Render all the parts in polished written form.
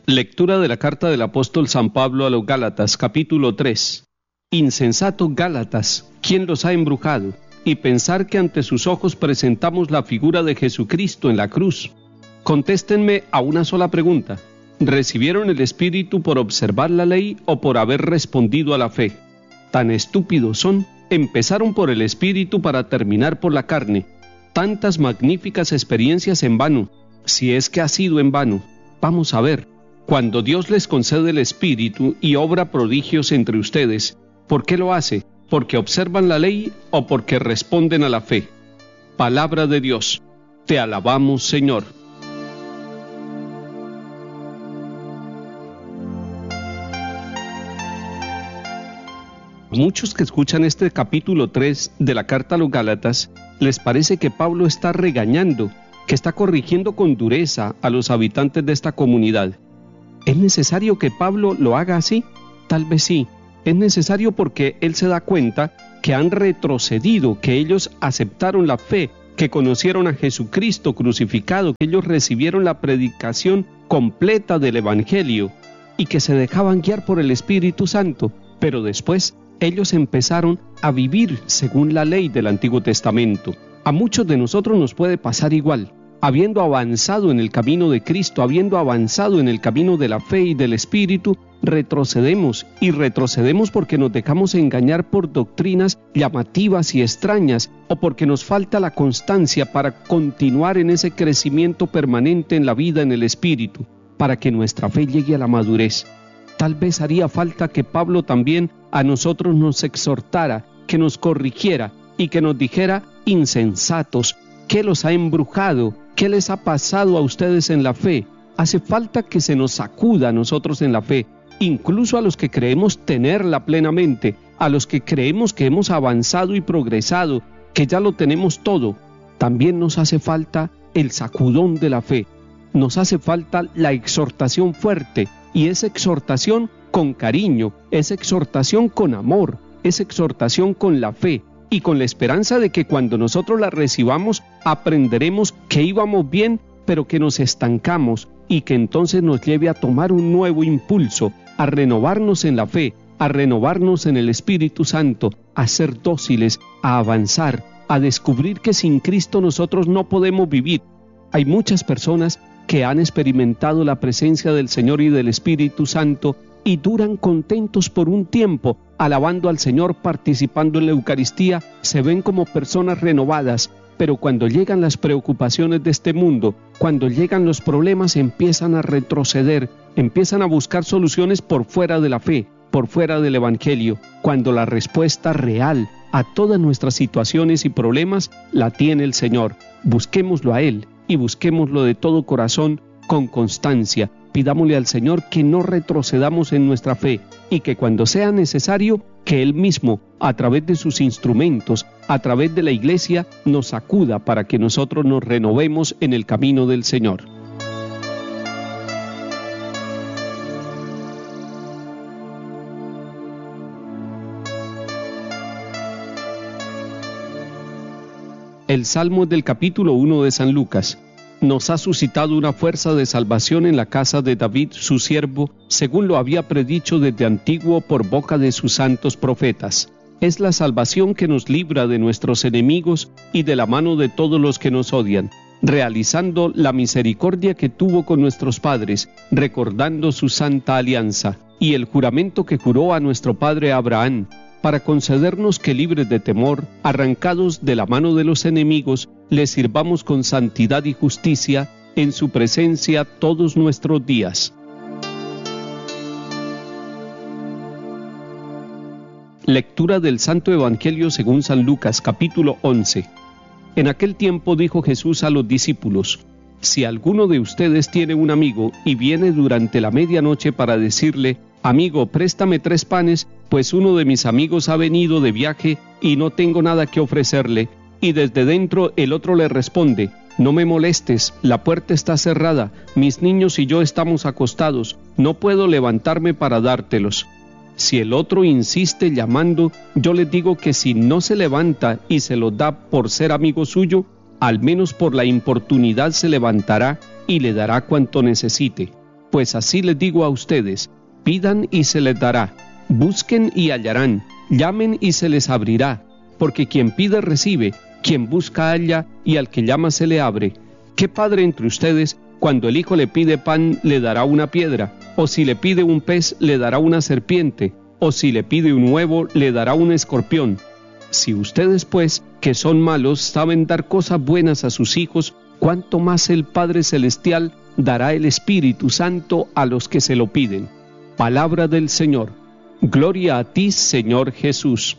Lectura de la carta del apóstol San Pablo a los Gálatas, capítulo 3. Insensatos Gálatas, ¿quién los ha embrujado? Y pensar que ante sus ojos presentamos la figura de Jesucristo en la cruz. Contéstenme a una sola pregunta. ¿Recibieron el Espíritu por observar la ley o por haber respondido a la fe? Tan estúpidos son, empezaron por el Espíritu para terminar por la carne. Tantas magníficas experiencias en vano, si es que ha sido en vano. Vamos a ver. Cuando Dios les concede el Espíritu y obra prodigios entre ustedes, ¿por qué lo hace? ¿Porque observan la ley o porque responden a la fe? Palabra de Dios. Te alabamos, Señor. Muchos que escuchan este capítulo 3 de la carta a los Gálatas, les parece que Pablo está regañando, que está corrigiendo con dureza a los habitantes de esta comunidad. ¿Es necesario que Pablo lo haga así? Tal vez sí. Es necesario porque él se da cuenta que han retrocedido, que ellos aceptaron la fe, que conocieron a Jesucristo crucificado, que ellos recibieron la predicación completa del Evangelio y que se dejaban guiar por el Espíritu Santo. Pero después ellos empezaron a vivir según la ley del Antiguo Testamento. A muchos de nosotros nos puede pasar igual. Habiendo avanzado en el camino de Cristo, habiendo avanzado en el camino de la fe y del Espíritu, retrocedemos porque nos dejamos engañar por doctrinas llamativas y extrañas o porque nos falta la constancia para continuar en ese crecimiento permanente en la vida en el Espíritu, para que nuestra fe llegue a la madurez. Tal vez haría falta que Pablo también a nosotros nos exhortara, que nos corrigiera y que nos dijera: insensatos, ¿qué los ha embrujado? ¿Qué les ha pasado a ustedes en la fe? Hace falta que se nos sacuda a nosotros en la fe, incluso a los que creemos tenerla plenamente, a los que creemos que hemos avanzado y progresado, que ya lo tenemos todo. También nos hace falta el sacudón de la fe. Nos hace falta la exhortación fuerte, y esa exhortación con cariño, esa exhortación con amor, esa exhortación con la fe, y con la esperanza de que cuando nosotros la recibamos, aprenderemos que íbamos bien, pero que nos estancamos, y que entonces nos lleve a tomar un nuevo impulso, a renovarnos en la fe, a renovarnos en el Espíritu Santo, a ser dóciles, a avanzar, a descubrir que sin Cristo nosotros no podemos vivir. Hay muchas personas que han experimentado la presencia del Señor y del Espíritu Santo y duran contentos por un tiempo, alabando al Señor, participando en la Eucaristía, se ven como personas renovadas, pero cuando llegan las preocupaciones de este mundo, cuando llegan los problemas, empiezan a retroceder, empiezan a buscar soluciones por fuera de la fe, por fuera del Evangelio, cuando la respuesta real a todas nuestras situaciones y problemas la tiene el Señor. Busquémoslo a Él y busquémoslo de todo corazón, con constancia. Pidámosle al Señor que no retrocedamos en nuestra fe y que cuando sea necesario, que Él mismo, a través de sus instrumentos, a través de la Iglesia, nos acuda para que nosotros nos renovemos en el camino del Señor. El Salmo del capítulo 1 de San Lucas. Nos ha suscitado una fuerza de salvación en la casa de David, su siervo, según lo había predicho desde antiguo por boca de sus santos profetas. Es la salvación que nos libra de nuestros enemigos y de la mano de todos los que nos odian, realizando la misericordia que tuvo con nuestros padres, recordando su santa alianza y el juramento que juró a nuestro padre Abraham, para concedernos que, libres de temor, arrancados de la mano de los enemigos, les sirvamos con santidad y justicia en su presencia todos nuestros días. Lectura del Santo Evangelio según San Lucas, capítulo 11. En aquel tiempo dijo Jesús a los discípulos: si alguno de ustedes tiene un amigo y viene durante la medianoche para decirle: amigo, préstame 3 panes, pues uno de mis amigos ha venido de viaje y no tengo nada que ofrecerle, y desde dentro el otro le responde: no me molestes, la puerta está cerrada, mis niños y yo estamos acostados, no puedo levantarme para dártelos. Si el otro insiste llamando, yo les digo que si no se levanta y se los da por ser amigo suyo, al menos por la importunidad se levantará y le dará cuanto necesite. Pues así les digo a ustedes, pidan y se les dará, busquen y hallarán, llamen y se les abrirá, porque quien pide recibe, quien busca halla, y al que llama se le abre. ¿Qué padre entre ustedes, cuando el hijo le pide pan, le dará una piedra? ¿O si le pide un pez, le dará una serpiente? ¿O si le pide un huevo, le dará un escorpión? Si ustedes, pues, que son malos, saben dar cosas buenas a sus hijos, ¿cuánto más el Padre Celestial dará el Espíritu Santo a los que se lo piden? Palabra del Señor. Gloria a ti, Señor Jesús.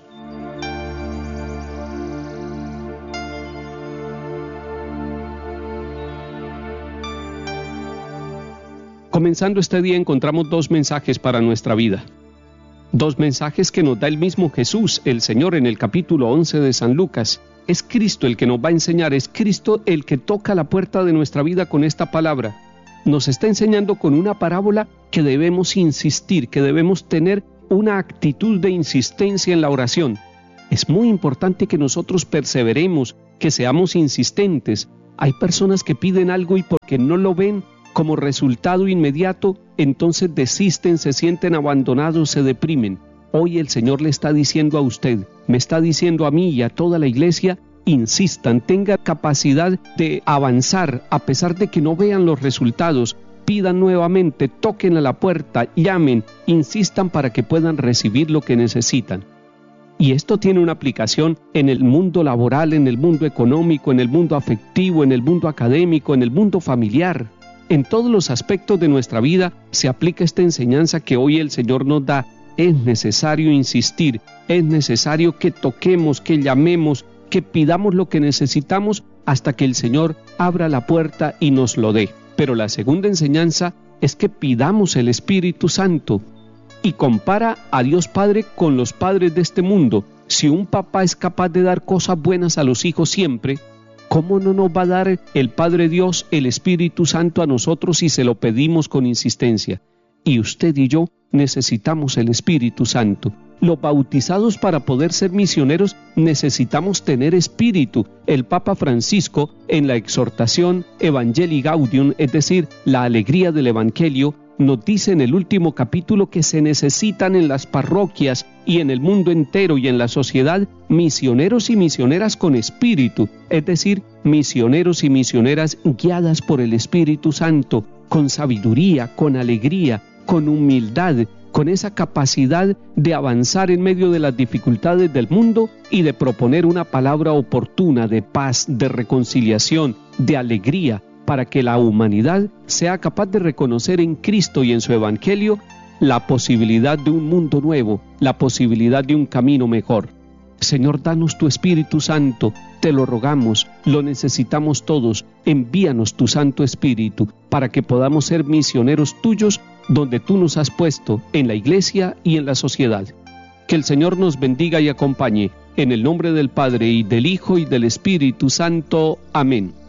Comenzando este día encontramos dos mensajes para nuestra vida. Dos mensajes que nos da el mismo Jesús, el Señor, en el capítulo 11 de San Lucas. Es Cristo el que nos va a enseñar, es Cristo el que toca la puerta de nuestra vida con esta palabra. Nos está enseñando con una parábola que debemos insistir, que debemos tener una actitud de insistencia en la oración. Es muy importante que nosotros perseveremos, que seamos insistentes. Hay personas que piden algo y porque no lo ven como resultado inmediato, entonces desisten, se sienten abandonados, se deprimen. Hoy el Señor le está diciendo a usted, me está diciendo a mí y a toda la iglesia, insistan, tengan capacidad de avanzar a pesar de que no vean los resultados. Pidan nuevamente, toquen a la puerta, llamen, insistan para que puedan recibir lo que necesitan. Y esto tiene una aplicación en el mundo laboral, en el mundo económico, en el mundo afectivo, en el mundo académico, en el mundo familiar. En todos los aspectos de nuestra vida se aplica esta enseñanza que hoy el Señor nos da. Es necesario insistir, es necesario que toquemos, que llamemos, que pidamos lo que necesitamos hasta que el Señor abra la puerta y nos lo dé. Pero la segunda enseñanza es que pidamos el Espíritu Santo. Y compara a Dios Padre con los padres de este mundo. Si un papá es capaz de dar cosas buenas a los hijos siempre, ¿cómo no nos va a dar el Padre Dios, el Espíritu Santo a nosotros si se lo pedimos con insistencia? Y usted y yo necesitamos el Espíritu Santo. Los bautizados, para poder ser misioneros, necesitamos tener espíritu. El Papa Francisco, en la exhortación Evangelii Gaudium, es decir, la alegría del Evangelio, nos dice en el último capítulo que se necesitan en las parroquias y en el mundo entero y en la sociedad misioneros y misioneras con espíritu, es decir, misioneros y misioneras guiadas por el Espíritu Santo, con sabiduría, con alegría, con humildad, con esa capacidad de avanzar en medio de las dificultades del mundo y de proponer una palabra oportuna de paz, de reconciliación, de alegría, para que la humanidad sea capaz de reconocer en Cristo y en su Evangelio la posibilidad de un mundo nuevo, la posibilidad de un camino mejor. Señor, danos tu Espíritu Santo, te lo rogamos, lo necesitamos todos, envíanos tu Santo Espíritu para que podamos ser misioneros tuyos donde tú nos has puesto, en la iglesia y en la sociedad. Que el Señor nos bendiga y acompañe, en el nombre del Padre y del Hijo y del Espíritu Santo. Amén.